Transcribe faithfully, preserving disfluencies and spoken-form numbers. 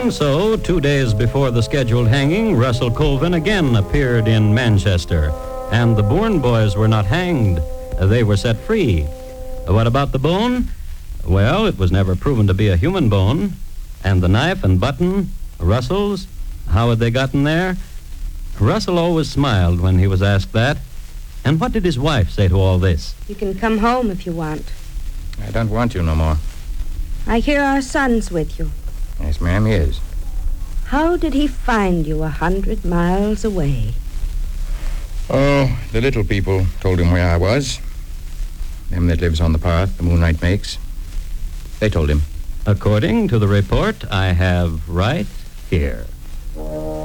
And so, two days before the scheduled hanging, Russell Colvin again appeared in Manchester. And the Bourne boys were not hanged. They were set free. What about the bone? Well, it was never proven to be a human bone. And the knife and button, Russell's, how had they gotten there? Russell always smiled when he was asked that. And what did his wife say to all this? You can come home if you want. I don't want you no more. I hear our son's with you. Yes, ma'am, he is. How did he find you a hundred miles away? Oh, the little people told him where I was. Them that lives on the path the moonlight makes. They told him. According to the report I have right here.